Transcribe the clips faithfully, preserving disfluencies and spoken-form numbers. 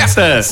Peças.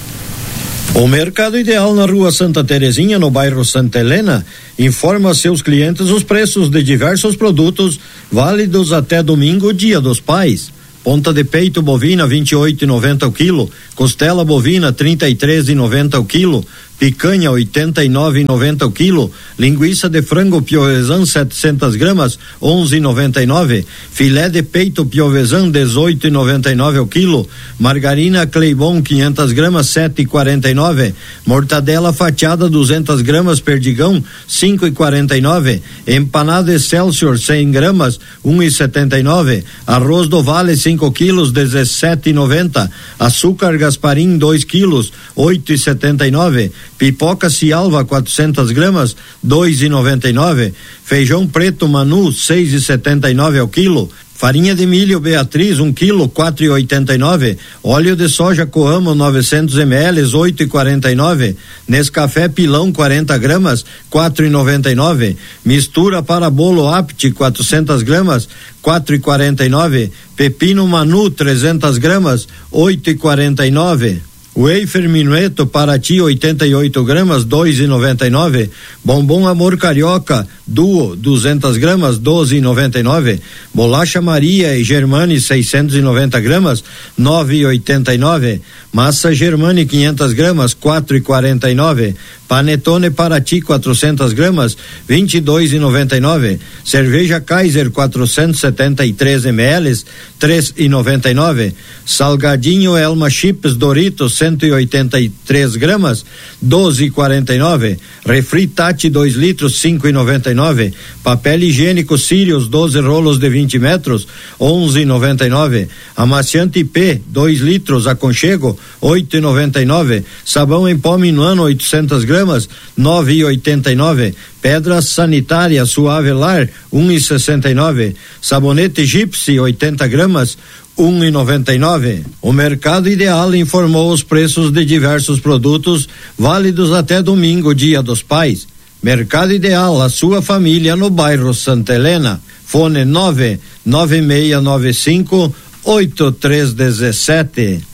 O Mercado Ideal na Rua Santa Terezinha, no bairro Santa Helena, informa a seus clientes os preços de diversos produtos válidos até domingo, Dia dos Pais. Ponta de peito bovina vinte e oito e noventa o quilo, costela bovina trinta e três e noventa o quilo, picanha oitenta e nove e noventa o quilo, linguiça de frango piovesan setecentas gramas onze e noventa e nove, filé de peito piovesan dezoito e noventa e nove o quilo, margarina Cleibon quinhentas gramas sete e quarenta e nove, mortadela fatiada duzentas gramas Perdigão cinco e quarenta e nove, empanada Excelsior cem gramas um e setenta e nove, arroz do Vale cinco quilos dezessete e noventa, açúcar Gasparim dois quilos oito e setenta e nove, pipoca Cialva quatrocentas gramas dois e noventa e nove, feijão preto Manu seis e setenta e nove ao quilo, farinha de milho Beatriz um quilo quatro e oitenta e nove, óleo de soja Coamo novecentos mililitros oito e quarenta e nove, Nescafé Pilão quarenta gramas quatro e noventa e nove, mistura para bolo Apti quatrocentas gramas quatro e quarenta e nove, pepino Manu trezentas gramas oito e quarenta e nove, wafer Minueto Paraty oitenta e oito gramas dois e noventa e nove, bombom Amor Carioca Duo duzentas gramas doze e noventa e nove, bolacha Maria e Germani seiscentos e noventa gramas nove e oitenta e nove, massa Germani quinhentas gramas quatro e quarenta e nove, panetone Paraty quatrocentas gramas vinte e dois e noventa e nove, cerveja Kaiser quatrocentos e setenta e três mililitros três e noventa e nove, salgadinho Elma Chips Doritos cento e oitenta e três gramas doze e quarenta e nove, refri Tati dois litros cinco e noventa e nove, papel higiênico Sirius doze rolos de vinte metros onze e noventa e nove, amaciante P dois litros aconchego oito e noventa e nove, sabão em pó Minuano oitocentas gramas nove e oitenta e nove, pedra sanitária Suave Lar um e sessenta e nove, sabonete Gypsy oitenta gramas um e noventa e nove. O Mercado Ideal informou os preços de diversos produtos válidos até domingo, Dia dos Pais. Mercado Ideal, a sua família no bairro Santa Helena. Fone nove nove seis nove cinco oito três um sete.